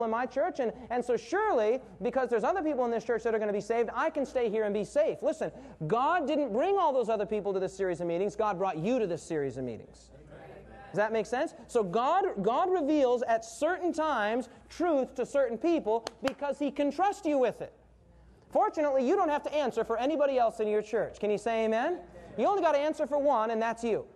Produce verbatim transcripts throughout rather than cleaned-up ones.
in my church, and, and so surely, because there's other people in this church that are going to be saved, I can stay here and be safe. Listen, God didn't bring all those other people to this series of meetings. God brought you to this series of meetings. Does that make sense? So God, God reveals at certain times truth to certain people because He can trust you with it. Fortunately, you don't have to answer for anybody else in your church. Can you say amen? You only got to answer for one, and that's you.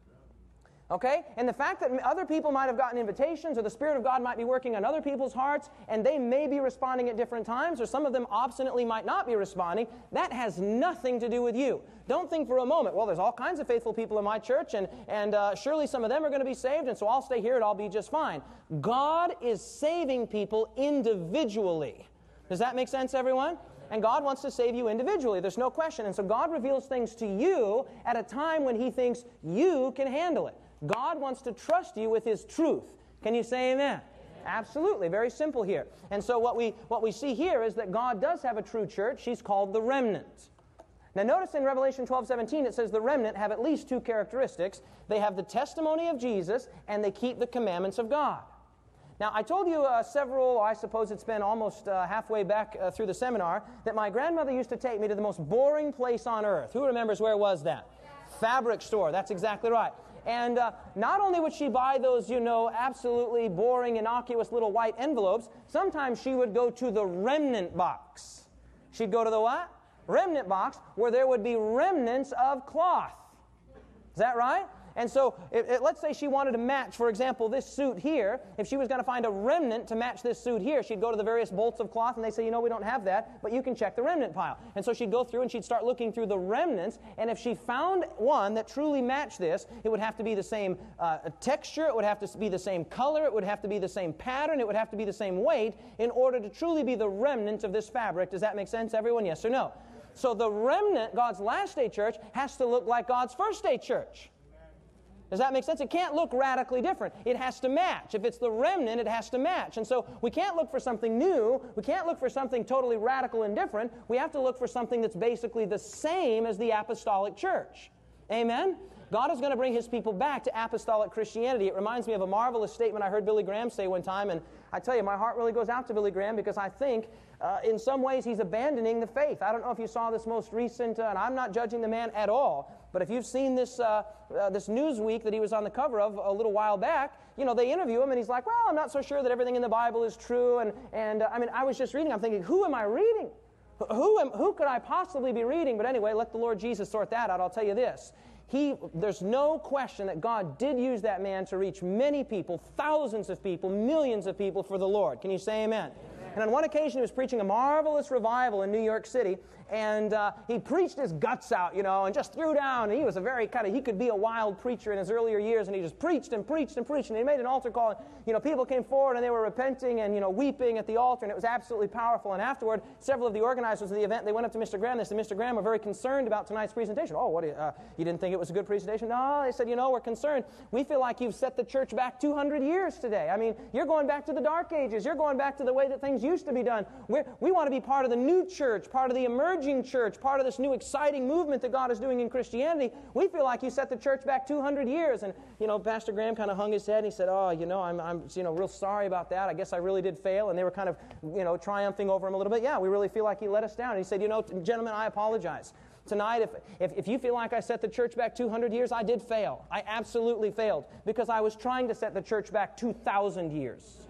Okay? And the fact that other people might have gotten invitations, or the Spirit of God might be working on other people's hearts, and they may be responding at different times, or some of them obstinately might not be responding, that has nothing to do with you. Don't think for a moment, well, there's all kinds of faithful people in my church, and, and uh, surely some of them are going to be saved, and so I'll stay here and I'll be just fine. God is saving people individually. Does that make sense, everyone? And God wants to save you individually. There's no question. And so God reveals things to you at a time when He thinks you can handle it. God wants to trust you with His truth. Can you say amen? Amen? Absolutely. Very simple here. And so what we, what we see here is that God does have a true church. She's called the remnant. Now notice in Revelation twelve seventeen it says the remnant have at least two characteristics. They have the testimony of Jesus and they keep the commandments of God. Now, I told you uh, several, I suppose it's been almost uh, halfway back uh, through the seminar, that my grandmother used to take me to the most boring place on earth. Who remembers where was that? Fabric store. That's exactly right. And uh, not only would she buy those, you know, absolutely boring, innocuous little white envelopes, sometimes she would go to the remnant box. She'd go to the what? Remnant box, where there would be remnants of cloth. Is that right? And so, it, it, let's say she wanted to match, for example, this suit here. If she was going to find a remnant to match this suit here, she'd go to the various bolts of cloth, and they say, you know, we don't have that, but you can check the remnant pile. And so she'd go through and she'd start looking through the remnants, and if she found one that truly matched this, it would have to be the same uh, texture, it would have to be the same color, it would have to be the same pattern, it would have to be the same weight in order to truly be the remnant of this fabric. Does that make sense, everyone? Yes or no? So the remnant, God's last day church, has to look like God's first day church. Does that make sense? It can't look radically different. It has to match. If it's the remnant, it has to match. And so we can't look for something new. We can't look for something totally radical and different. We have to look for something that's basically the same as the apostolic church. Amen? God is going to bring His people back to apostolic Christianity. It reminds me of a marvelous statement I heard Billy Graham say one time, and I tell you, my heart really goes out to Billy Graham because I think uh, in some ways he's abandoning the faith. I don't know if you saw this most recent, uh, and I'm not judging the man at all, but if you've seen this uh, uh, this Newsweek that he was on the cover of a little while back, you know, they interview him and he's like, well, I'm not so sure that everything in the Bible is true, and, and uh, I mean, I was just reading, I'm thinking, who am I reading? Who am, who could I possibly be reading? But anyway, let the Lord Jesus sort that out. I'll tell you this. He, there's no question that God did use that man to reach many people, thousands of people, millions of people for the Lord. Can you say amen? Amen. And on one occasion he was preaching a marvelous revival in New York City, and uh, he preached his guts out, you know, and just threw down. And he was a very kind of, he could be a wild preacher in his earlier years, and he just preached and preached and preached, and he made an altar call, and, you know, people came forward and they were repenting and, you know, weeping at the altar, and it was absolutely powerful. And afterward, several of the organizers of the event, they went up to Mister Graham. They said, Mister Graham, we're very concerned about tonight's presentation. Oh, what, do you, uh, you didn't think it was a good presentation? No, they said, you know, we're concerned. We feel like you've set the church back two hundred years today. I mean, you're going back to the dark ages. You're going back to the way that things used to be done. We're, we want to be part of the new church, part of the emerging church, part of this new exciting movement that God is doing in Christianity. We feel like you set the church back two hundred years. And, you know, Pastor Graham kind of hung his head and he said, oh, you know, I'm, I'm, you know, real sorry about that. I guess I really did fail. And they were kind of, you know, triumphing over him a little bit. Yeah, we really feel like he let us down. And he said, you know, gentlemen, I apologize. Tonight, if, if, if you feel like I set the church back two hundred years, I did fail. I absolutely failed because I was trying to set the church back two thousand years.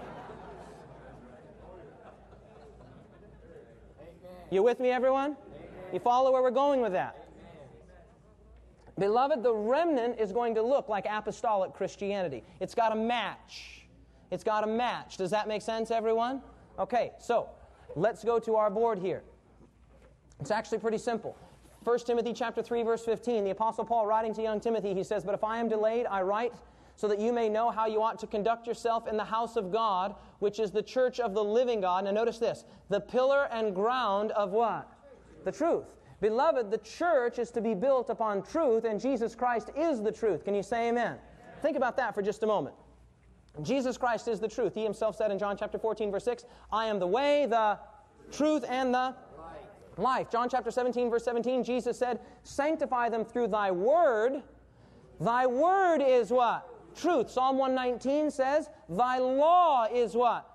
You with me, everyone? Amen. You follow where we're going with that? Amen. Beloved, the remnant is going to look like apostolic Christianity. It's got to match. It's got to match. Does that make sense, everyone? Okay, so let's go to our board here. It's actually pretty simple. First Timothy chapter three, verse fifteen. The Apostle Paul writing to young Timothy, he says, but if I am delayed, I write so that you may know how you ought to conduct yourself in the house of God, which is the church of the living God. Now notice this, the pillar and ground of what? The truth. Beloved, the church is to be built upon truth, and Jesus Christ is the truth. Can you say amen? Amen. Think about that for just a moment. Jesus Christ is the truth. He himself said in John chapter fourteen, verse six, I am the way, the truth, and the life. life. John chapter seventeen, verse seventeen, Jesus said, sanctify them through thy word. Thy word is what? Truth. Psalm one nineteen says, thy law is what?